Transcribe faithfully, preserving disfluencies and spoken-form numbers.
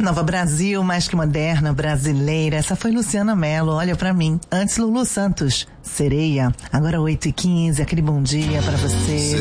Nova Brasil, mais que moderna, brasileira. Essa foi Luciana Mello, olha pra mim. Antes, Lulu Santos, Sereia. Agora oito e quinze, aquele bom dia pra você.